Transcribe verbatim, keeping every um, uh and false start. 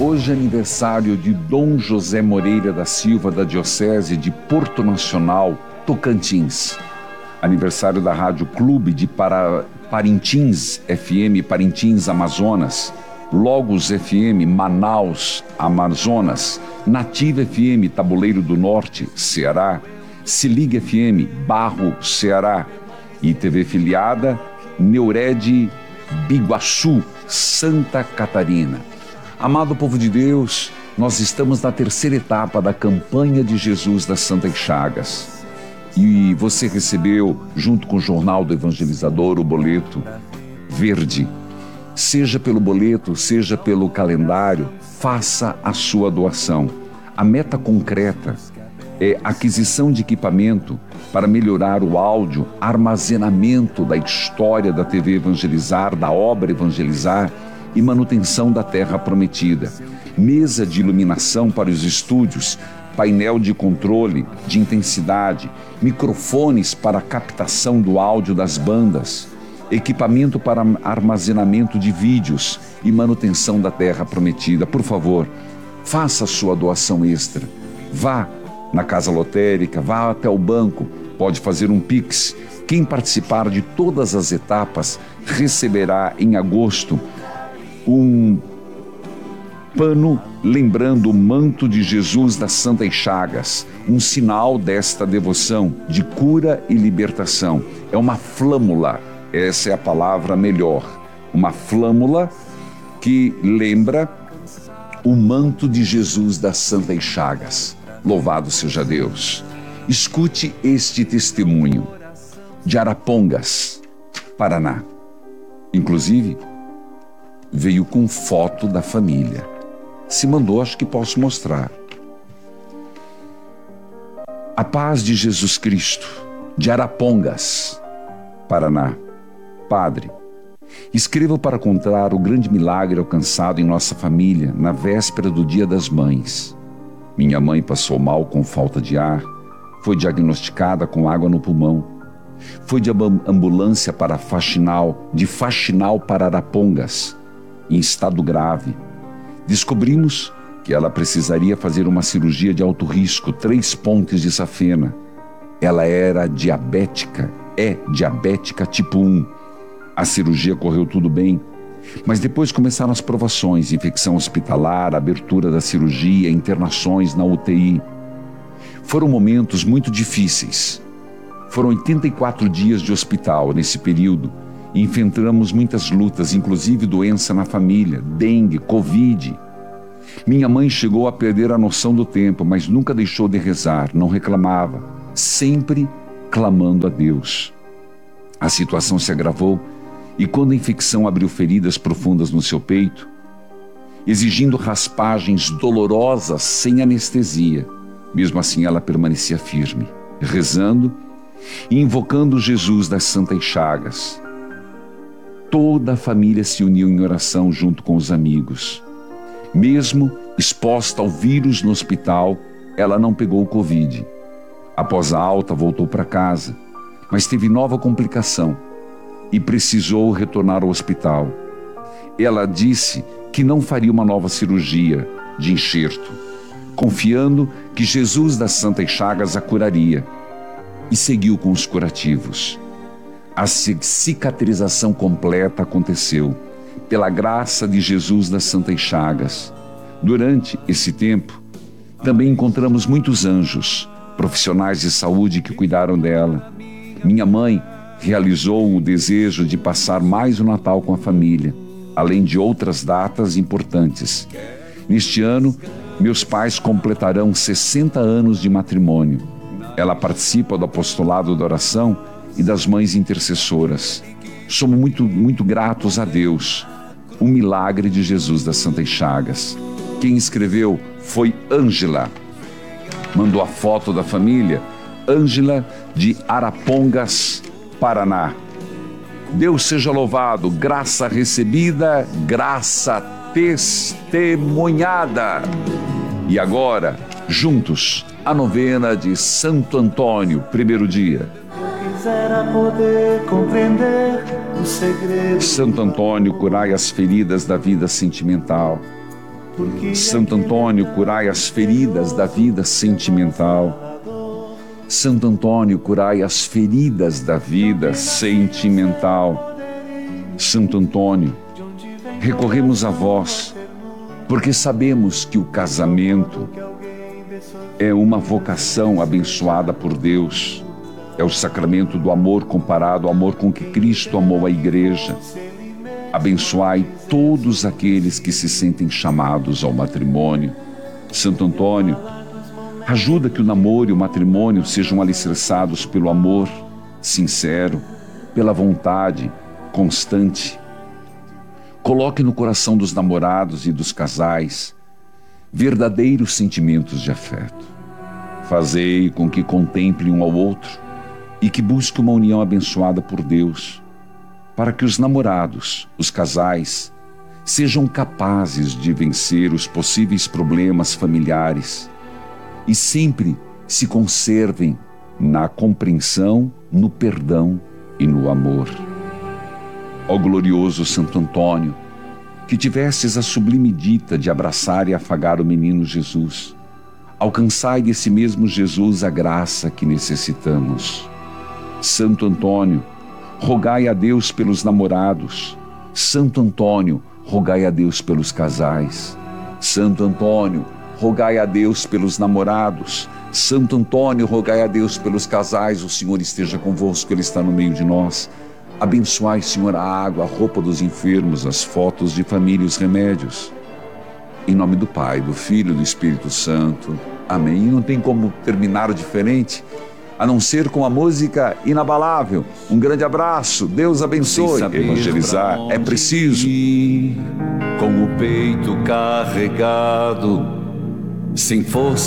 hoje é aniversário de Dom José Moreira da Silva, da Diocese de Porto Nacional, Tocantins. Aniversário da Rádio Clube de Para... Parintins F M, Parintins, Amazonas. Logos F M, Manaus, Amazonas. Nativa F M, Tabuleiro do Norte, Ceará. Se Liga F M, Barro, Ceará. E T V filiada, Neured Biguaçu, Santa Catarina. Amado povo de Deus, nós estamos na terceira etapa da campanha de Jesus das Santas Chagas. E você recebeu, junto com o Jornal do Evangelizador, o boleto verde. Seja pelo boleto, seja pelo calendário, faça a sua doação. A meta concreta é aquisição de equipamento para melhorar o áudio, armazenamento da história da T V Evangelizar, da obra Evangelizar e manutenção da Terra Prometida. Mesa de iluminação para os estúdios, painel de controle de intensidade, microfones para captação do áudio das bandas, equipamento para armazenamento de vídeos e manutenção da Terra Prometida. Por favor, faça a sua doação extra. Vá na casa lotérica, vá até o banco, pode fazer um Pix. Quem participar de todas as etapas receberá em agosto um pano lembrando o manto de Jesus das Santas Chagas, um sinal desta devoção de cura e libertação. É uma flâmula, essa é a palavra melhor, uma flâmula que lembra o manto de Jesus das Santas Chagas. Louvado seja Deus. Escute este testemunho de Arapongas, Paraná. Inclusive, veio com foto da família. Se mandou, acho que posso mostrar. A paz de Jesus Cristo, de Arapongas, Paraná. Padre, escrevo para contar o grande milagre alcançado em nossa família na véspera do Dia das Mães. Minha mãe passou mal com falta de ar, foi diagnosticada com água no pulmão. Foi de ambulância para Faxinal, de Faxinal para Arapongas, em estado grave. Descobrimos que ela precisaria fazer uma cirurgia de alto risco, três pontes de safena. Ela era diabética, é diabética tipo um. A cirurgia correu tudo bem, mas depois começaram as provações, infecção hospitalar, abertura da cirurgia, internações na U T I. Foram momentos muito difíceis. Foram oitenta e quatro dias de hospital nesse período e enfrentamos muitas lutas, inclusive doença na família, dengue, Covid. Minha mãe chegou a perder a noção do tempo, mas nunca deixou de rezar, não reclamava, sempre clamando a Deus. A situação se agravou e quando a infecção abriu feridas profundas no seu peito, exigindo raspagens dolorosas sem anestesia, mesmo assim ela permanecia firme, rezando e invocando Jesus das Santas Chagas. Toda a família se uniu em oração junto com os amigos. Mesmo exposta ao vírus no hospital, ela não pegou o Covid. Após a alta, voltou para casa, mas teve nova complicação e precisou retornar ao hospital. Ela disse que não faria uma nova cirurgia de enxerto, confiando que Jesus das Santas Chagas a curaria, e seguiu com os curativos. A cicatrização completa aconteceu, pela graça de Jesus das Santas Chagas. Durante esse tempo, também encontramos muitos anjos, profissionais de saúde que cuidaram dela. Minha mãe realizou o desejo de passar mais o Natal com a família, além de outras datas importantes. Neste ano, meus pais completarão sessenta anos de matrimônio. Ela participa do apostolado da oração e das mães intercessoras. Somos muito, muito gratos a Deus. Um milagre de Jesus das Santas Chagas. Quem escreveu foi Ângela. Mandou a foto da família. Ângela de Arapongas, Paraná. Deus seja louvado. Graça recebida, graça testemunhada. E agora, juntos, a novena de Santo Antônio, primeiro dia. Quisera poder compreender o segredo. Santo Antônio, curai as feridas da vida sentimental. Santo Antônio, curai as feridas da vida sentimental. Santo Antônio, curai as feridas da vida sentimental. Santo Antônio, recorremos a vós, porque sabemos que o casamento é uma vocação abençoada por Deus. É o sacramento do amor comparado ao amor com que Cristo amou a Igreja. Abençoai todos aqueles que se sentem chamados ao matrimônio. Santo Antônio, ajuda que o namoro e o matrimônio sejam alicerçados pelo amor sincero, pela vontade constante. Coloque no coração dos namorados e dos casais verdadeiros sentimentos de afeto. Fazei com que contemplem um ao outro e que busquem uma união abençoada por Deus, para que os namorados, os casais, sejam capazes de vencer os possíveis problemas familiares e sempre se conservem na compreensão, no perdão e no amor. Ó glorioso Santo Antônio, que tivestes a sublime dita de abraçar e afagar o menino Jesus, alcançai desse mesmo Jesus a graça que necessitamos. Santo Antônio, rogai a Deus pelos namorados. Santo Antônio, rogai a Deus pelos casais. Santo Antônio, rogai a Deus pelos namorados. Santo Antônio, rogai a Deus pelos casais. O Senhor esteja convosco, Ele está no meio de nós. Abençoai, Senhor, a água, a roupa dos enfermos, as fotos de família e os remédios. Em nome do Pai, do Filho e do Espírito Santo. Amém. E não tem como terminar diferente, a não ser com a música inabalável. Um grande abraço, Deus abençoe. Evangelizar é preciso. Ir, com o peito carregado, sem força.